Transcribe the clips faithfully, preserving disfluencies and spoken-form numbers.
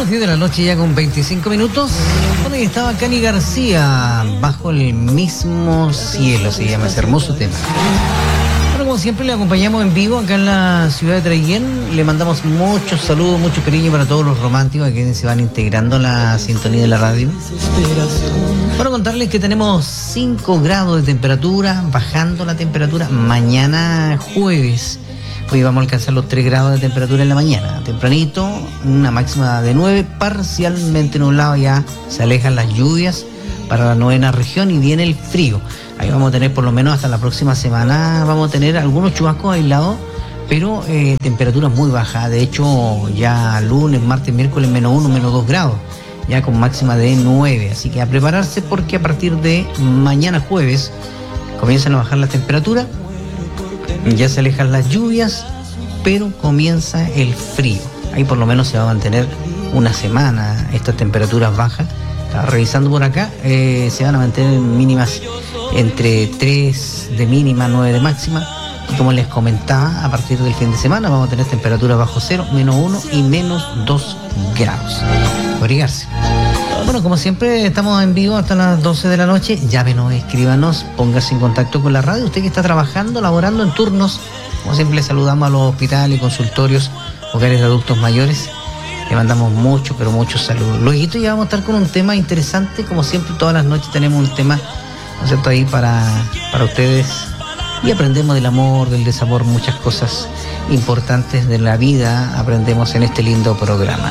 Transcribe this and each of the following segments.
las diez de la noche ya con veinticinco minutos. Bueno, y estaba Cani García, Bajo el mismo cielo, se llama ese hermoso tema. Bueno, como siempre le acompañamos en vivo acá en la ciudad de Traiguén. Le mandamos muchos saludos, mucho cariño para todos los románticos a quienes se van integrando a la sintonía de la radio. Bueno, contarles que tenemos cinco grados de temperatura, bajando la temperatura mañana jueves. Hoy vamos a alcanzar los tres grados de temperatura en la mañana. Tempranito, una máxima de nueve, parcialmente nublado, ya se alejan las lluvias para la novena región y viene el frío. Ahí vamos a tener por lo menos hasta la próxima semana, vamos a tener algunos chubascos aislados, pero eh, temperaturas muy bajas. De hecho, ya lunes, martes, miércoles, menos uno, menos dos grados, ya con máxima de nueve. Así que a prepararse porque a partir de mañana jueves comienzan a bajar las temperaturas. Ya se alejan las lluvias, pero comienza el frío. Ahí por lo menos se va a mantener una semana estas temperaturas bajas. Estaba revisando por acá, eh, se van a mantener mínimas entre tres de mínima, nueve de máxima. Y como les comentaba, a partir del fin de semana vamos a tener temperaturas bajo cero, menos uno y menos dos grados. Abrigarse. Bueno, como siempre, estamos en vivo hasta las doce de la noche. Llámenos, escríbanos, póngase en contacto con la radio. Usted que está trabajando, laborando en turnos, como siempre, le saludamos a los hospitales, consultorios, hogares de adultos mayores. Le mandamos mucho, pero muchos saludos. Luego ya vamos a estar con un tema interesante. Como siempre, todas las noches tenemos un tema, ¿no es cierto?, ahí para, para ustedes. Y aprendemos del amor, del desamor, muchas cosas importantes de la vida aprendemos en este lindo programa.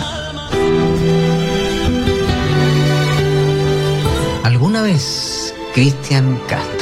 ¿Alguna vez Cristian Castro